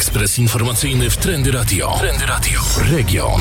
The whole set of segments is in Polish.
Ekspres informacyjny w Trendy Radio. Trendy Radio. Region.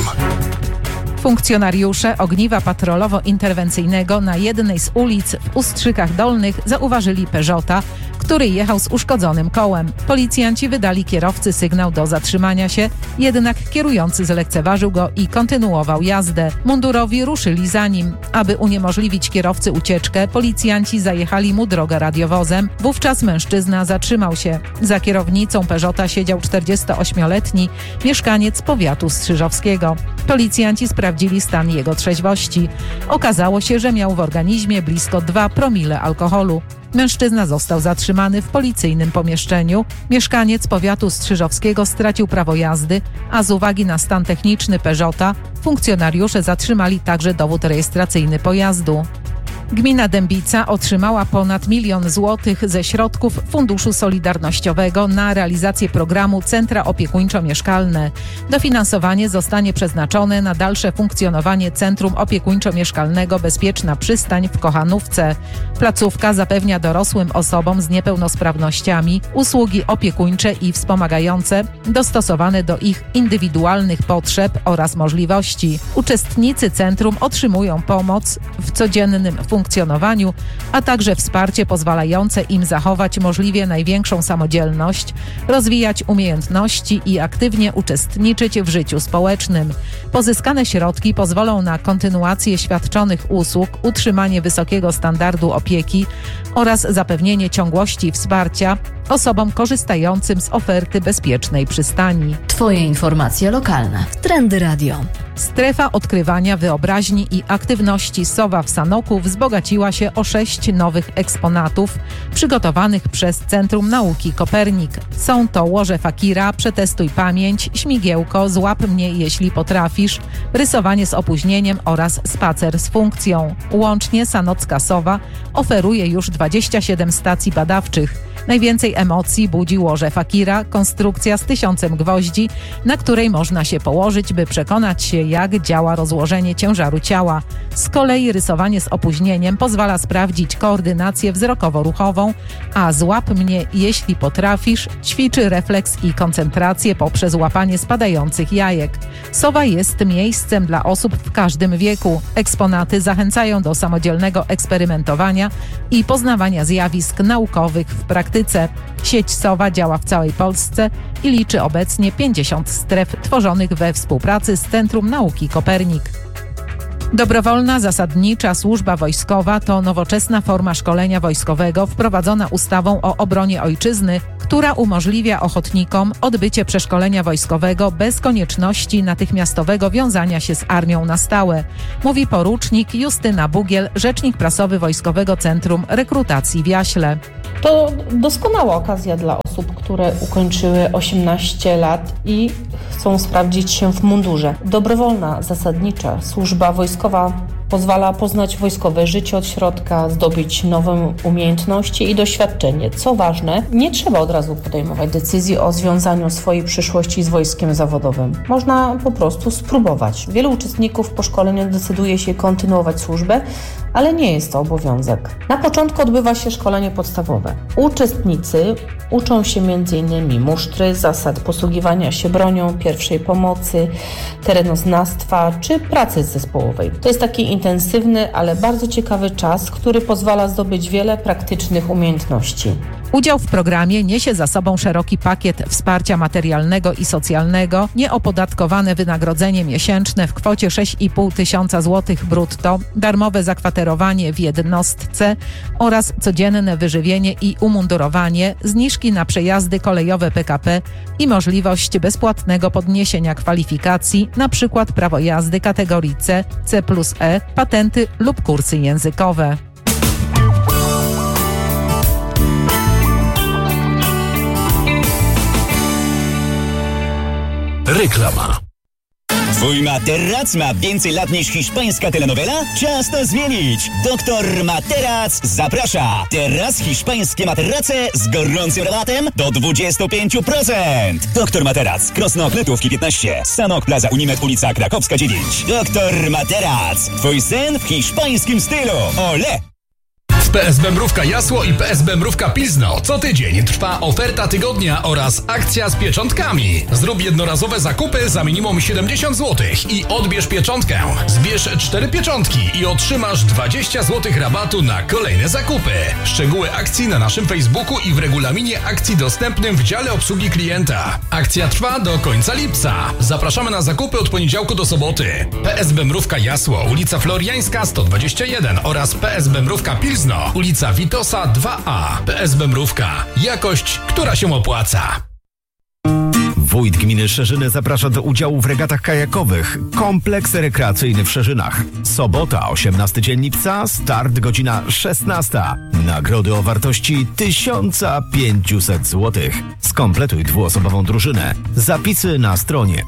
Funkcjonariusze ogniwa patrolowo-interwencyjnego na jednej z ulic w Ustrzykach Dolnych zauważyli Peugeota, który jechał z uszkodzonym kołem. Policjanci wydali kierowcy sygnał do zatrzymania się, jednak kierujący zlekceważył go i kontynuował jazdę. Mundurowi ruszyli za nim. Aby uniemożliwić kierowcy ucieczkę, policjanci zajechali mu drogę radiowozem. Wówczas mężczyzna zatrzymał się. Za kierownicą Peugeota siedział 48-letni mieszkaniec powiatu strzyżowskiego. Policjanci sprawdzili stan jego trzeźwości. Okazało się, że miał w organizmie blisko 2 promile alkoholu. Mężczyzna został zatrzymany w policyjnym pomieszczeniu. Mieszkaniec powiatu strzyżowskiego stracił prawo jazdy, a z uwagi na stan techniczny Peugeota funkcjonariusze zatrzymali także dowód rejestracyjny pojazdu. Gmina Dębica otrzymała ponad 1 000 000 złotych ze środków Funduszu Solidarnościowego na realizację programu Centra Opiekuńczo-Mieszkalne. Dofinansowanie zostanie przeznaczone na dalsze funkcjonowanie Centrum Opiekuńczo-Mieszkalnego Bezpieczna Przystań w Kochanówce. Placówka zapewnia dorosłym osobom z niepełnosprawnościami usługi opiekuńcze i wspomagające dostosowane do ich indywidualnych potrzeb oraz możliwości. Uczestnicy centrum otrzymują pomoc w codziennym funkcjonowaniu, a także wsparcie pozwalające im zachować możliwie największą samodzielność, rozwijać umiejętności i aktywnie uczestniczyć w życiu społecznym. Pozyskane środki pozwolą na kontynuację świadczonych usług, utrzymanie wysokiego standardu opieki oraz zapewnienie ciągłości wsparcia osobom korzystającym z oferty bezpiecznej przystani. Twoje informacje lokalne w Trendy Radio. Strefa odkrywania wyobraźni i aktywności Sowa w Sanoku wzbogaciła się o 6 nowych eksponatów przygotowanych przez Centrum Nauki Kopernik. Są to łoże fakira, przetestuj pamięć, śmigiełko, złap mnie jeśli potrafisz, rysowanie z opóźnieniem oraz spacer z funkcją. Łącznie Sanocka Sowa oferuje już 27 stacji badawczych. Najwięcej emocji budzi łoże fakira, konstrukcja z 1000 gwoździ, na której można się położyć, by przekonać się, jak działa rozłożenie ciężaru ciała. Z kolei rysowanie z opóźnieniem pozwala sprawdzić koordynację wzrokowo-ruchową, a złap mnie jeśli potrafisz ćwiczy refleks i koncentrację poprzez łapanie spadających jajek. Sowa jest miejscem dla osób w każdym wieku. Eksponaty zachęcają do samodzielnego eksperymentowania i poznawania zjawisk naukowych w praktyce. Sieć Sowa działa w całej Polsce i liczy obecnie 50 stref tworzonych we współpracy z Centrum Nauki Kopernik. Dobrowolna zasadnicza służba wojskowa to nowoczesna forma szkolenia wojskowego wprowadzona ustawą o obronie ojczyzny, która umożliwia ochotnikom odbycie przeszkolenia wojskowego bez konieczności natychmiastowego wiązania się z armią na stałe, mówi porucznik Justyna Bugiel, rzecznik prasowy Wojskowego Centrum Rekrutacji w Jaśle. To doskonała okazja dla osób, które ukończyły 18 lat i chcą sprawdzić się w mundurze. Dobrowolna, zasadnicza służba wojskowa pozwala poznać wojskowe życie od środka, zdobyć nowe umiejętności i doświadczenie. Co ważne, nie trzeba od razu podejmować decyzji o związaniu swojej przyszłości z wojskiem zawodowym. Można po prostu spróbować. Wielu uczestników po szkoleniu decyduje się kontynuować służbę, ale nie jest to obowiązek. Na początku odbywa się szkolenie podstawowe. Uczestnicy uczą się m.in. musztry, zasad posługiwania się bronią, pierwszej pomocy, terenoznawstwa czy pracy zespołowej. To jest taki intensywny, ale bardzo ciekawy czas, który pozwala zdobyć wiele praktycznych umiejętności. Udział w programie niesie za sobą szeroki pakiet wsparcia materialnego i socjalnego, nieopodatkowane wynagrodzenie miesięczne w kwocie 6,5 tysiąca złotych brutto, darmowe zakwaterowanie w jednostce oraz codzienne wyżywienie i umundurowanie, zniżki na przejazdy kolejowe PKP i możliwość bezpłatnego podniesienia kwalifikacji, np. prawo jazdy kategorii C, C+E, patenty lub kursy językowe. Reklama. Twój materac ma więcej lat niż hiszpańska telenowela? Czas to zmienić! Doktor Materac zaprasza! Teraz hiszpańskie materace z gorącym rabatem do 25%! Doktor Materac, Krosno Kletówki 15, Sanok Plaza Unimed, ulica Krakowska 9. Doktor Materac, twój sen w hiszpańskim stylu! Ole! PSB Mrówka Jasło i PSB Mrówka Pilzno co tydzień trwa oferta tygodnia oraz akcja z pieczątkami. Zrób jednorazowe zakupy za minimum 70 zł i odbierz pieczątkę. Zbierz 4 pieczątki i otrzymasz 20 zł rabatu na kolejne zakupy. Szczegóły akcji na naszym Facebooku i w regulaminie akcji dostępnym w dziale obsługi klienta. Akcja trwa do końca lipca. Zapraszamy na zakupy od poniedziałku do soboty. PSB Mrówka Jasło, ulica Floriańska 121 oraz PSB Mrówka Pilzno, ulica Witosa 2A. PSB Mrówka. Jakość, która się opłaca. Wójt gminy Szerzyny zaprasza do udziału w regatach kajakowych. Kompleks rekreacyjny w Szerzynach. Sobota, 18 dzień lipca, start godzina 16. Nagrody o wartości 1500 zł. Skompletuj dwuosobową drużynę. Zapisy na stronie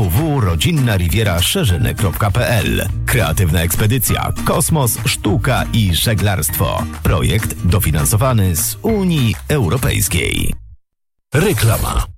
www.rodzinnarivieraszerzyny.pl. Kreatywna ekspedycja, kosmos, sztuka i żeglarstwo. Projekt dofinansowany z Unii Europejskiej. Reklama.